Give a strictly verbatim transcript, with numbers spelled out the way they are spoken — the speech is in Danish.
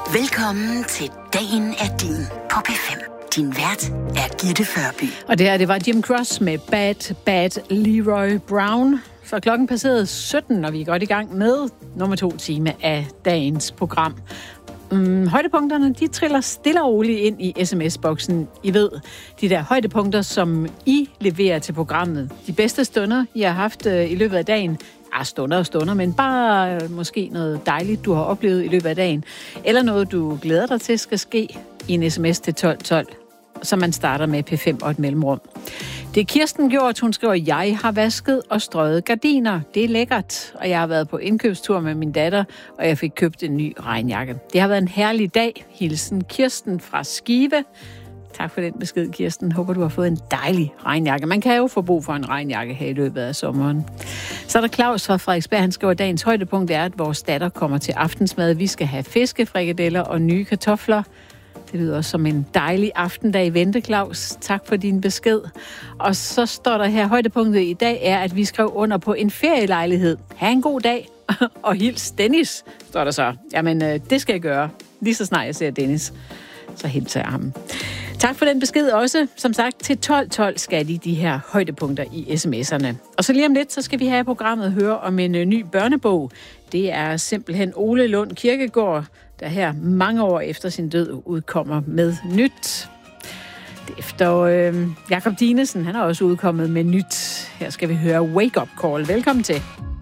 Velkommen til Dagen er din på P fem. Din vært er Gitte Førby. Og det her, det var Jim Cross med Bad, Bad Leroy Brown. Så klokken passerede sytten, og vi er godt i gang med nummer to time af dagens program. Um, højdepunkterne, de triller stille og roligt ind i sms-boksen. I ved, de der højdepunkter, som I leverer til programmet. De bedste stunder, I har haft uh, i løbet af dagen. Ja, stunder og stunder, men bare uh, måske noget dejligt, du har oplevet i løbet af dagen. Eller noget, du glæder dig til, skal ske i en sms til tolv tolv, så man starter med P fem og et mellemrum. Det er Kirsten gjort, hun skriver, jeg har vasket og strøget gardiner. Det er lækkert, og jeg har været på indkøbstur med min datter, og jeg fik købt en ny regnjakke. Det har været en herlig dag. Hilsen Kirsten fra Skive. Tak for den besked, Kirsten. Håber, du har fået en dejlig regnjakke. Man kan jo få brug for en regnjakke her i løbet af sommeren. Så er der Claus fra Frederiksberg. Han skriver, at dagens højdepunkt er, at vores datter kommer til aftensmad. Vi skal have fiskefrikadeller og nye kartofler. Det lyder som en dejlig aftendag i vente, Claus. Tak for din besked. Og så står der her, højdepunktet i dag er, at vi skrev under på en ferielejlighed. Ha' en god dag. Og hils Dennis, står der så. Jamen, det skal jeg gøre. Lige så snart jeg ser Dennis, så hilser jeg ham. Tak for den besked også. Som sagt, til tolv tolv skal de de her højdepunkter i sms'erne. Og så lige om lidt, så skal vi have programmet høre om en ny børnebog. Det er simpelthen Ole Lund Kirkegaard, der her mange år efter sin død udkommer med nyt. Efter øh, Jakob Dinesen, han er også udkommet med nyt. Her skal vi høre Wake Up Call. Velkommen til.